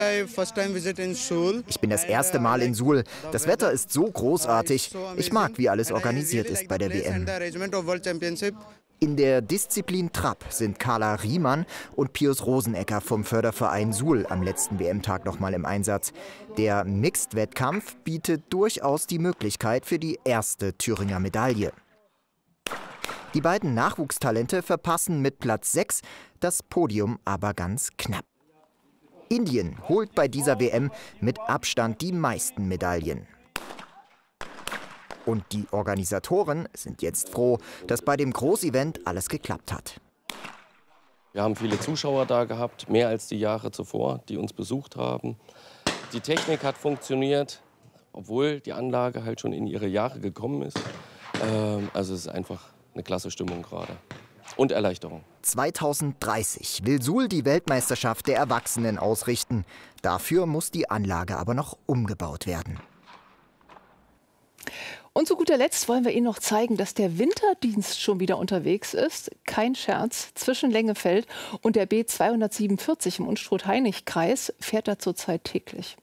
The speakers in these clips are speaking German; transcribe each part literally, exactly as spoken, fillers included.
Ich bin das erste Mal in Suhl. Das Wetter ist so großartig. Ich mag, wie alles organisiert ist bei der W M. In der Disziplin Trap sind Carla Riemann und Pius Rosenegger vom Förderverein Suhl am letzten W M-Tag noch mal im Einsatz. Der Mixed-Wettkampf bietet durchaus die Möglichkeit für die erste Thüringer Medaille. Die beiden Nachwuchstalente verpassen mit Platz sechs das Podium aber ganz knapp. Indien holt bei dieser W M mit Abstand die meisten Medaillen. Und die Organisatoren sind jetzt froh, dass bei dem Großevent alles geklappt hat. Wir haben viele Zuschauer da gehabt, mehr als die Jahre zuvor, die uns besucht haben. Die Technik hat funktioniert, obwohl die Anlage halt schon in ihre Jahre gekommen ist. Ähm, also es ist einfach eine klasse Stimmung gerade. Und Erleichterung. zweitausenddreißig will Suhl die Weltmeisterschaft der Erwachsenen ausrichten. Dafür muss die Anlage aber noch umgebaut werden. Und zu guter Letzt wollen wir Ihnen noch zeigen, dass der Winterdienst schon wieder unterwegs ist. Kein Scherz, zwischen Lengefeld und der B zweihundertsiebenundvierzig im Unstrut-Hainich-Kreis fährt er zurzeit täglich.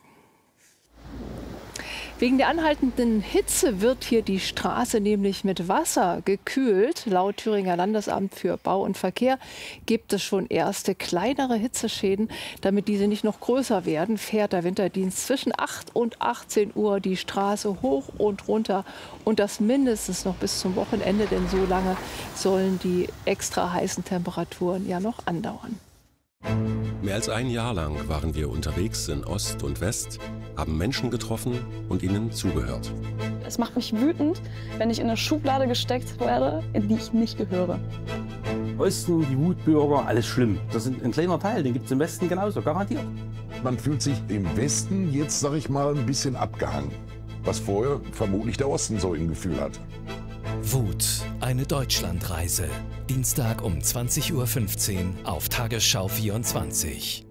Wegen der anhaltenden Hitze wird hier die Straße nämlich mit Wasser gekühlt. Laut Thüringer Landesamt für Bau und Verkehr gibt es schon erste kleinere Hitzeschäden. Damit diese nicht noch größer werden, fährt der Winterdienst zwischen acht und achtzehn Uhr die Straße hoch und runter. Und das mindestens noch bis zum Wochenende, denn so lange sollen die extra heißen Temperaturen ja noch andauern. Mehr als ein Jahr lang waren wir unterwegs in Ost und West, haben Menschen getroffen und ihnen zugehört. Es macht mich wütend, wenn ich in eine Schublade gesteckt werde, in die ich nicht gehöre. Osten, die Wutbürger, alles schlimm. Das ist ein kleiner Teil, den gibt es im Westen genauso, garantiert. Man fühlt sich im Westen jetzt, sag ich mal, ein bisschen abgehangen. Was vorher vermutlich der Osten so im Gefühl hatte. Wut, eine Deutschlandreise. Dienstag um zwanzig Uhr fünfzehn auf Tagesschau vierundzwanzig.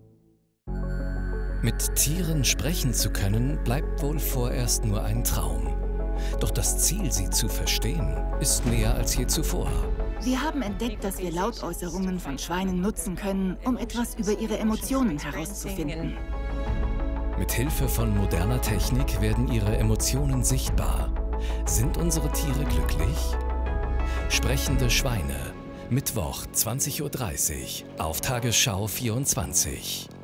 Mit Tieren sprechen zu können, bleibt wohl vorerst nur ein Traum. Doch das Ziel, sie zu verstehen, ist mehr als je zuvor. Wir haben entdeckt, dass wir Lautäußerungen von Schweinen nutzen können, um etwas über ihre Emotionen herauszufinden. Mit Hilfe von moderner Technik werden ihre Emotionen sichtbar. Sind unsere Tiere glücklich? Sprechende Schweine. Mittwoch zwanzig Uhr dreißig auf Tagesschau vierundzwanzig.